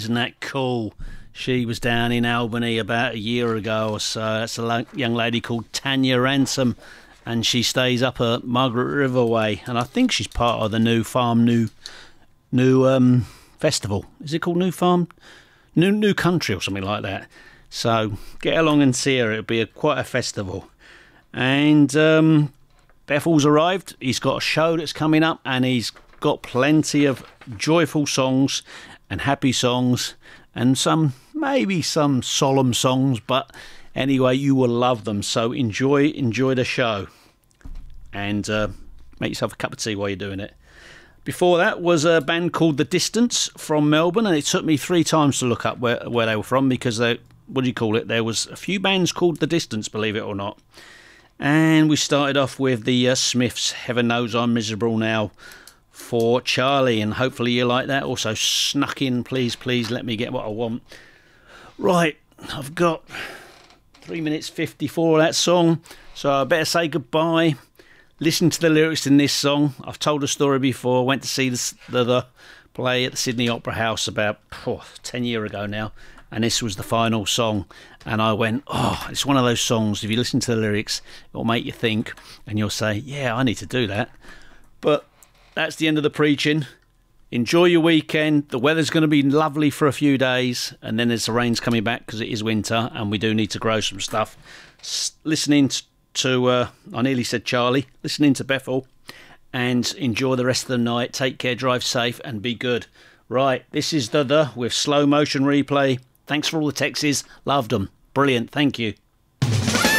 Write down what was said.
isn't that cool? She was down in Albany about a year ago or so. That's a young lady called Tanya Ransom, and she stays up at Margaret River Way, and I think she's part of the New Farm New festival. Is it called New Farm New Country or something like that? So get along and see her. It'll be quite a festival. And Bethel's arrived. He's got a show that's coming up, and he's got plenty of joyful songs and happy songs, and maybe some solemn songs, but anyway, you will love them. So enjoy the show, and make yourself a cup of tea while you're doing it. Before that was a band called The Distance from Melbourne, and it took me 3 times to look up where they were from, because there was a few bands called The Distance, believe it or not. And we started off with the Smiths, Heaven Knows I'm Miserable Now, for Charlie, and hopefully you like that. Also snuck in Please Please Let Me Get What I Want. Right, I've got 3 minutes 54 of that song, so I better say goodbye. Listen to the lyrics in this song. I've told a story before. I went to see the play at the Sydney Opera House about 10 years ago now, and this was the final song, and I went, it's one of those songs, if you listen to the lyrics, it'll make you think, and you'll say, yeah, I need to do that. But that's the end of the preaching. Enjoy your weekend. The weather's going to be lovely for a few days, and then there's the rain's coming back because it is winter, and we do need to grow some stuff. Listening to I nearly said Charlie, listening to Bethel, and enjoy the rest of the night. Take care, drive safe, and be good. Right, this is the with Slow Motion Replay. Thanks for all the texts. Loved them. Brilliant. Thank you.